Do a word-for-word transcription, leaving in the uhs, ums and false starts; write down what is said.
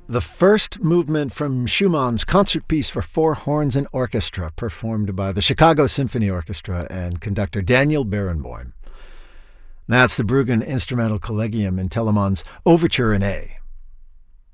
the first movement from Schumann's concert piece for four horns and orchestra, performed by the Chicago Symphony Orchestra and conductor Daniel Barenboim. That's the Bruggen Instrumental Collegium in Telemann's Overture in A.